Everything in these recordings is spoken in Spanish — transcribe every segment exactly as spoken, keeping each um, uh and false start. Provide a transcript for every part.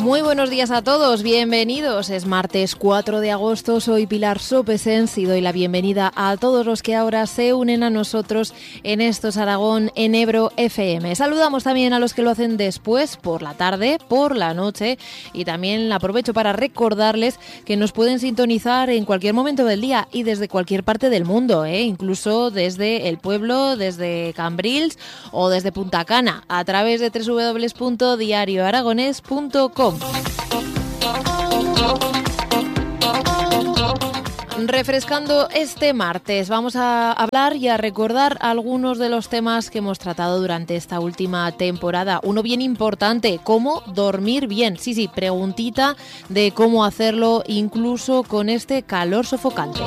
Muy buenos días a todos, bienvenidos. Es martes cuatro de agosto, soy Pilar Sopesens y doy la bienvenida a todos los que ahora se unen a nosotros en Estos Aragón en Ebro F M. Saludamos también a los que lo hacen después, por la tarde, por la noche, y también aprovecho para recordarles que nos pueden sintonizar en cualquier momento del día y desde cualquier parte del mundo, ¿eh? Incluso desde el pueblo, desde Cambrils o desde Punta Cana, a través de doble u doble u doble u punto diario aragonés punto com. Refrescando este martes, vamos a hablar y a recordar algunos de los temas que hemos tratado durante esta última temporada. Uno bien importante, cómo dormir bien. Sí, sí, preguntita de cómo hacerlo incluso con este calor sofocante.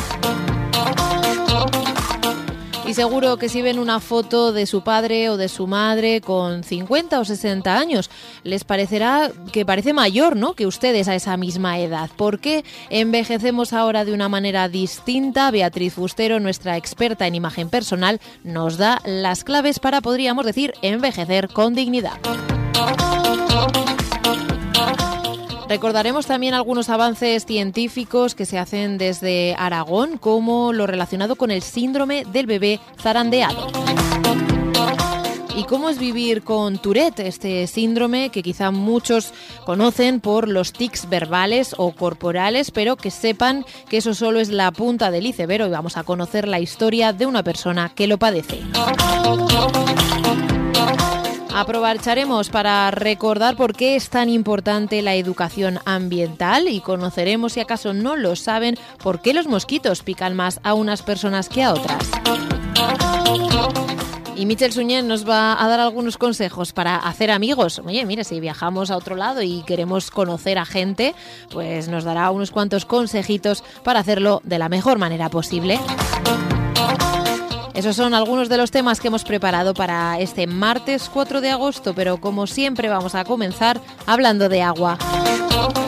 Y seguro que si ven una foto de su padre o de su madre con cincuenta o sesenta años, les parecerá que parece mayor, ¿no?, que ustedes a esa misma edad. ¿Por qué envejecemos ahora de una manera distinta? Beatriz Fustero, nuestra experta en imagen personal, nos da las claves para, podríamos decir, envejecer con dignidad. Recordaremos también algunos avances científicos que se hacen desde Aragón, como lo relacionado con el síndrome del bebé zarandeado. ¿Y cómo es vivir con Tourette, este síndrome que quizá muchos conocen por los tics verbales o corporales, pero que sepan que eso solo es la punta del iceberg? Y vamos a conocer la historia de una persona que lo padece. Aprovecharemos para recordar por qué es tan importante la educación ambiental y conoceremos, si acaso no lo saben, por qué los mosquitos pican más a unas personas que a otras. Y Michel Suñé nos va a dar algunos consejos para hacer amigos. Oye, mira, si viajamos a otro lado y queremos conocer a gente, pues nos dará unos cuantos consejitos para hacerlo de la mejor manera posible. Esos son algunos de los temas que hemos preparado para este martes cuatro de agosto, pero como siempre vamos a comenzar hablando de agua.